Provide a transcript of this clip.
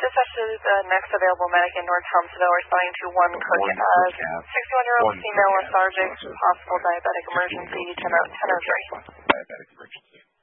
dispatch to the next available medic in North Helmsville, responding to one Cook Ave. 61-year-old female lethargic, possible diabetic emergency, 1003. Diabetic emergency.